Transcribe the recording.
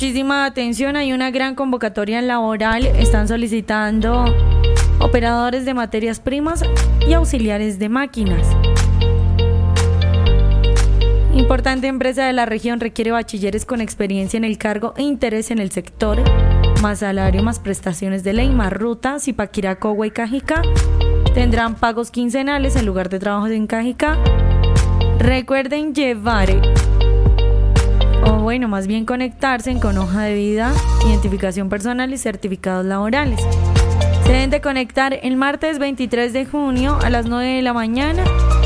Muchísima atención, hay una gran convocatoria laboral. Están solicitando operadores de materias primas y auxiliares de máquinas. Importante empresa de la región requiere bachilleres con experiencia en el cargo e interés en el sector, más salario, más prestaciones de ley, más ruta, Zipaquirá, Cogua y Cajicá. Tendrán pagos quincenales en lugar de trabajo en Cajicá. Recuerden llevar, más bien conectarse con hoja de vida, identificación personal y certificados laborales. Se deben de conectar el martes 23 de junio a las 9 de la mañana